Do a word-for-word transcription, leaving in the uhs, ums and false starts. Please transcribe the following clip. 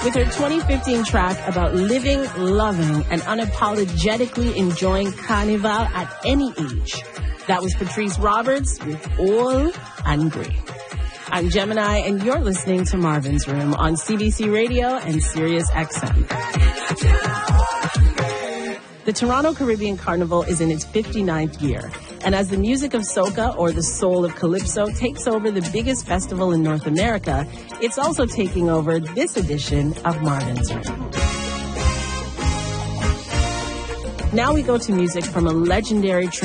with her twenty fifteen track about living, loving, and unapologetically enjoying Carnival at any age. That was Patrice Roberts with All Angry. I'm Gemini, and you're listening to Marvin's Room on C B C Radio and Sirius X M. The Toronto Caribbean Carnival is in its fifty-ninth year, and as the music of soca, or the soul of calypso, takes over the biggest festival in North America, it's also taking over this edition of Marvin's Room. Now we go to music from a legendary